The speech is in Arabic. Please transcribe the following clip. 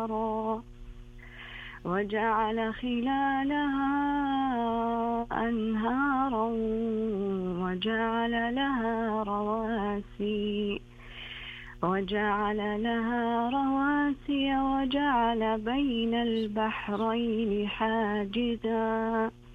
قرارا وجعل خلالها أنهارا وجعل لها رواسي وجعل بين البحرين حاجزا